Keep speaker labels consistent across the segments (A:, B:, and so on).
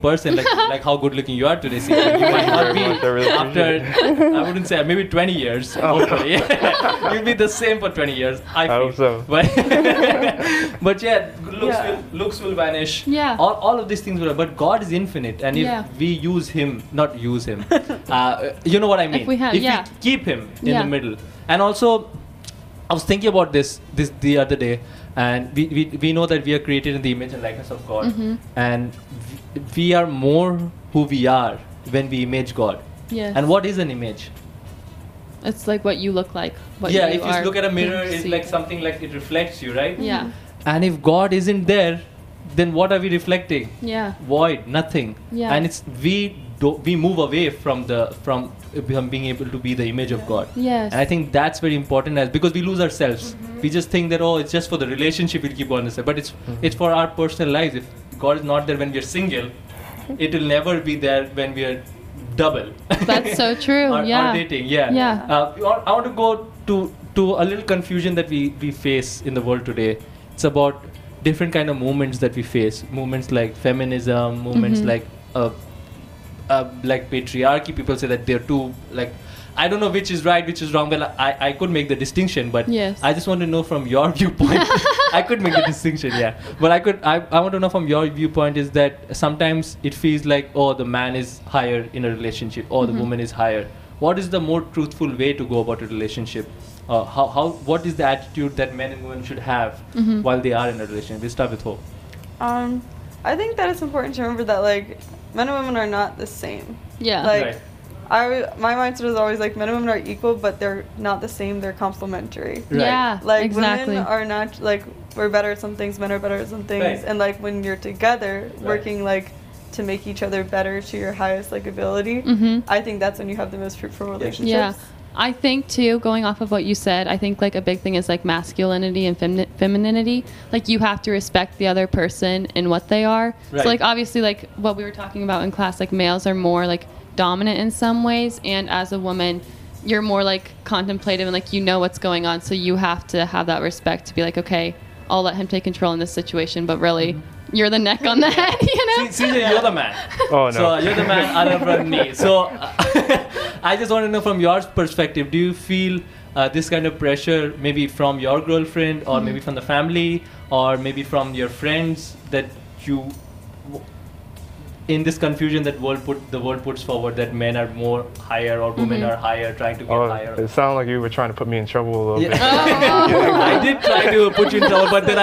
A: person, like how good looking you are today. See, you might not be after, I wouldn't say, maybe 20 years. Hopefully. You'll be the same for 20 years. I
B: hope so.
A: But yeah, looks will vanish.
C: Yeah.
A: All of these things will. But God is infinite, and if we use Him, not use Him, you know what I mean. If we keep Him in the middle, and also, I was thinking about this the other day, and we know that we are created in the image and likeness of God, and we are more who we are when we image God.
C: Yes.
A: And what is an image?
C: It's like what you look like.
A: If you look at a mirror, it's like something like it reflects you, right?
C: Yeah.
A: And if God isn't there, then what are we reflecting?
C: Yeah.
A: Void, nothing.
C: Yeah.
A: And it's we move away from being able to be the image of God.
C: Yes.
A: And I think that's very important because we lose ourselves. We just think that it's just for the relationship we'll keep on this, but it's for our personal lives. If God is not there when we're single, it will never be there when we're double.
C: That's so true.
A: or dating. Yeah. I want to go to a little confusion that we face in the world today. It's about different kind of movements that we face. Movements like feminism, movements like patriarchy. People say that they're too I don't know which is right, which is wrong. Well, I could make the distinction, but I just want to know from your viewpoint. I could make the distinction, but I want to know from your viewpoint is that sometimes it feels like the man is higher in a relationship, or the woman is higher. What is the more truthful way to go about a relationship? What is the attitude that men and women should have while they are in a relationship? We'll start with Hope.
D: I think that it's important to remember that men and women are not the same.
C: Yeah.
A: Right.
D: My mindset is always men and women are equal, but they're not the same. They're complementary.
A: Right.
C: Yeah. Exactly.
D: Women are not we're better at some things. Men are better at some things.
A: Right.
D: And when you're together, working to make each other better to your highest ability, I think that's when you have the most fruitful relationships.
C: Yeah. I think too, going off of what you said, I think a big thing is masculinity and femininity. You have to respect the other person and what they are.
A: Right.
C: So obviously what we were talking about in class, males are more dominant in some ways, and as a woman you're more contemplative and you know what's going on, so you have to have that respect to be okay, I'll let him take control in this situation, but really you're the neck on the head,
A: See, you're the man.
B: Oh no.
A: So you're the man other than me. So I just want to know from your perspective, do you feel this kind of pressure maybe from your girlfriend, or maybe from the family, or maybe from your friends, that you in this confusion that the world puts forward, that men are more higher or women are higher, trying to get higher?
B: It sounded like you were trying to put me in trouble a little bit.
A: I did try to put you in trouble, but then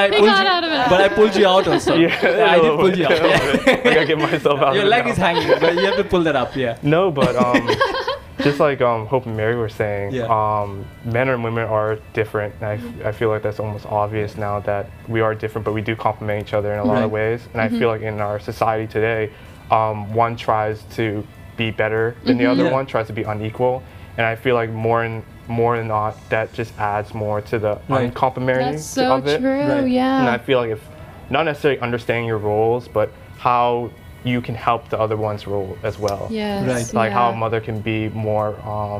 A: I pulled you out also.
B: Yeah,
A: I did pull you out.
B: I gotta get myself out.
A: Your leg is hanging, but you have to pull that up.
B: No, but just Hope and Mary were saying, men and women are different. And I feel that's almost obvious now that we are different, but we do complement each other in a lot of ways. And I feel in our society today, one tries to be better than the other, one tries to be unequal. And I feel more than not, that just adds more to the uncomplimentarity
C: That's so
B: of it.
C: true, yeah.
B: And I feel if not necessarily understanding your roles, but how you can help the other one's role as well.
C: Yes.
A: Right.
B: How a mother can be more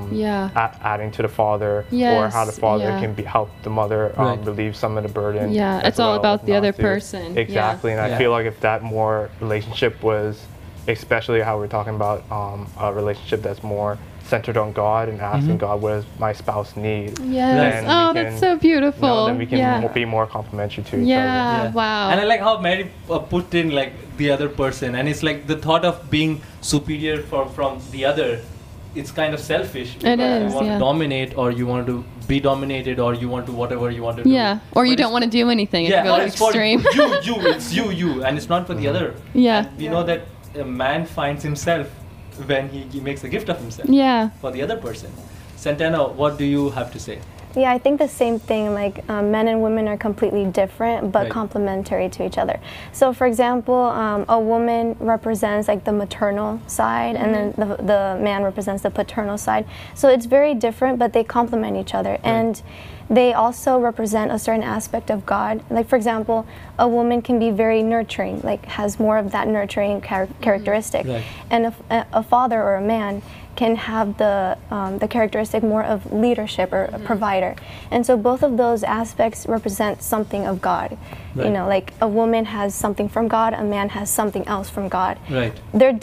B: adding to the father, or how the father can help the mother relieve some of the burden.
C: Yeah, it's all about the other person.
B: Exactly, and I feel if that more relationship was, especially how we're talking about a relationship that's more centered on God and asking God, what does my spouse need?
C: Yes. That's so beautiful.
B: Then we can be more complimentary to each other.
C: Yeah, wow.
A: And I like how Mary put in the other person, and it's the thought of being superior from the other. It's kind of selfish.
C: It is.
A: You want to dominate, or you want to be dominated, or you want to whatever you want to do.
C: Yeah, or you don't want to do anything. It
A: or
C: goes
A: it's
C: extreme.
A: For it's you, and it's not for the other.
C: Yeah.
A: And we know that a man finds himself when he makes a gift of himself.
C: Yeah.
A: For the other person. Santana, what do you have to say?
E: Yeah, I think the same thing, men and women are completely different but complementary to each other. So for example, a woman represents the maternal side, and then the man represents the paternal side. So it's very different, but they complement each other. And they also represent a certain aspect of God. For example, a woman can be very nurturing, has more of that nurturing characteristic. And a father or a man can have the characteristic more of leadership or a provider. And so both of those aspects represent something of God. Right. You know, like a woman has something from God, a man has something else from God.
A: Right.
E: They're